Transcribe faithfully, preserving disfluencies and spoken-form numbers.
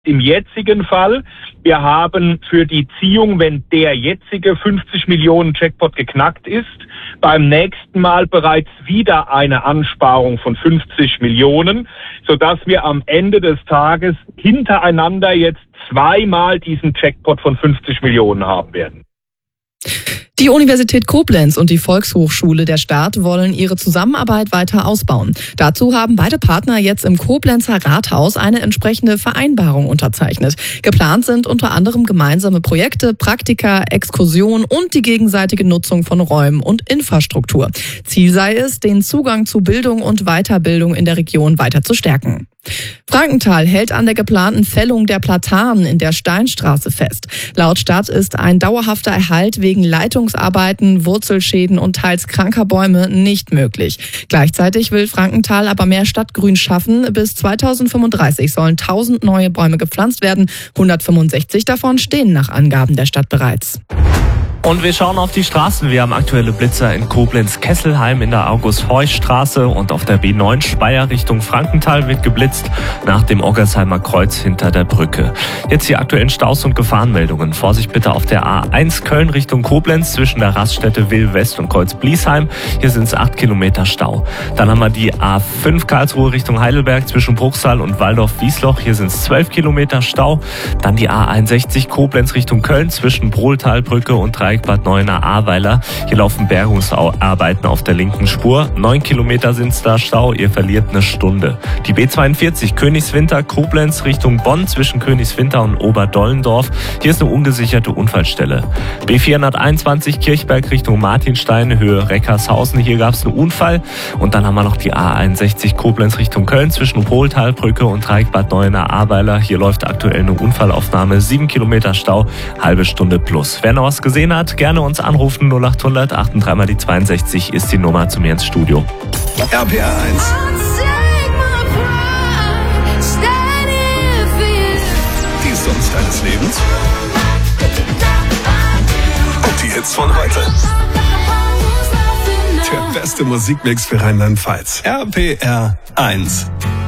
Im jetzigen Fall, wir haben für die Ziehung, wenn der jetzige fünfzig Millionen Jackpot geknackt ist, beim nächsten Mal bereits wieder eine Ansparung von fünfzig Millionen, sodass wir am Ende des Tages hintereinander jetzt zweimal diesen Jackpot von fünfzig Millionen haben werden. Die Universität Koblenz und die Volkshochschule der Stadt wollen ihre Zusammenarbeit weiter ausbauen. Dazu haben beide Partner jetzt im Koblenzer Rathaus eine entsprechende Vereinbarung unterzeichnet. Geplant sind unter anderem gemeinsame Projekte, Praktika, Exkursionen und die gegenseitige Nutzung von Räumen und Infrastruktur. Ziel sei es, den Zugang zu Bildung und Weiterbildung in der Region weiter zu stärken. Frankenthal hält an der geplanten Fällung der Platanen in der Steinstraße fest. Laut Stadt ist ein dauerhafter Erhalt wegen Leitungsarbeiten, Wurzelschäden und teils kranker Bäume nicht möglich. Gleichzeitig will Frankenthal aber mehr Stadtgrün schaffen. Bis zweitausendfünfunddreißig sollen tausend neue Bäume gepflanzt werden. hundertfünfundsechzig davon stehen nach Angaben der Stadt bereits. Und wir schauen auf die Straßen. Wir haben aktuelle Blitzer in Koblenz-Kesselheim in der August-Heuch-Straße und auf der B neun Speyer Richtung Frankenthal wird geblitzt nach dem Oggersheimer Kreuz hinter der Brücke. Jetzt die aktuellen Staus und Gefahrenmeldungen. Vorsicht bitte auf der A eins Köln Richtung Koblenz zwischen der Raststätte Will West und Kreuz Bliesheim. Hier sind es acht Kilometer Stau. Dann haben wir die A fünf Karlsruhe Richtung Heidelberg zwischen Bruchsal und Waldorf-Wiesloch. Hier sind es zwölf Kilometer Stau. Dann die A einundsechzig Koblenz Richtung Köln zwischen Brohltalbrücke und Bad Neuenahr-Ahrweiler. Hier laufen Bergungsarbeiten auf der linken Spur. Neun Kilometer sind's da Stau. Ihr verliert eine Stunde. Die B zweiundvierzig Königswinter Koblenz Richtung Bonn zwischen Königswinter und Oberdollendorf. Hier ist eine ungesicherte Unfallstelle. B vierhunderteinundzwanzig Kirchberg Richtung Martinstein, Höhe Reckershausen. Hier gab's einen Unfall. Und dann haben wir noch die A einundsechzig Koblenz Richtung Köln zwischen Pohltalbrücke und Bad Neuenahr-Ahrweiler. Hier läuft aktuell eine Unfallaufnahme. Sieben Kilometer Stau, halbe Stunde plus. Wer noch was gesehen hat, gerne uns anrufen. null achthundert achtunddreißig mal die zweiundsechzig ist die Nummer zu mir ins Studio. R P R eins. Die Songs deines Lebens. Und die Hits von heute. Der beste Musikmix für Rheinland-Pfalz. R P R eins.